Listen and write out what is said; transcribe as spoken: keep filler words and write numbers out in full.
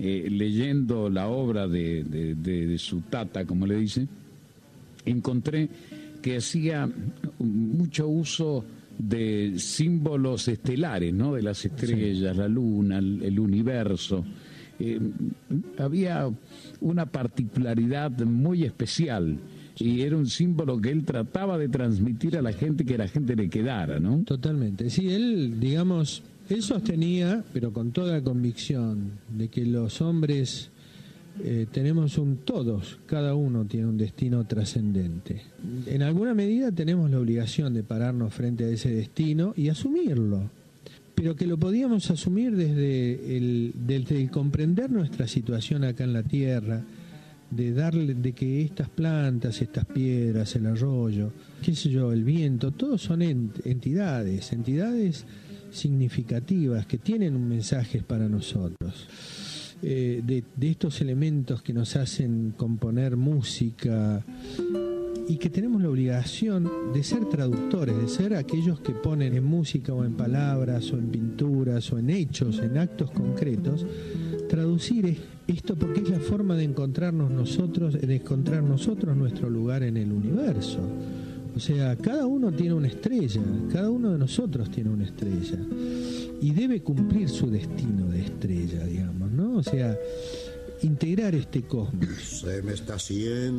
eh, leyendo la obra de, de, de, de su tata, como le dice, encontré que hacía mucho uso de símbolos estelares, ¿no? De las estrellas, sí, la luna, el, el universo. Eh, había una particularidad muy especial y era un símbolo que él trataba de transmitir a la gente, que la gente le quedara, ¿no? Totalmente. Sí, él, digamos, él sostenía, pero con toda convicción, de que los hombres eh, tenemos un todos, cada uno tiene un destino trascendente. En alguna medida tenemos la obligación de pararnos frente a ese destino y asumirlo, pero que lo podíamos asumir desde el, desde el comprender nuestra situación acá en la Tierra, de darle, de que estas plantas, estas piedras, el arroyo, qué sé yo, el viento, todos son ent- entidades, entidades significativas que tienen un mensaje para nosotros. Eh, de, de estos elementos que nos hacen componer música y que tenemos la obligación de ser traductores, de ser aquellos que ponen en música o en palabras o en pinturas o en hechos, en actos concretos, traducir esto, porque es la forma de encontrarnos nosotros, de encontrar nosotros nuestro lugar en el universo. O sea, cada uno tiene una estrella, cada uno de nosotros tiene una estrella y debe cumplir su destino de estrella, digamos, ¿no? O sea, integrar este cosmos. Se me está haciendo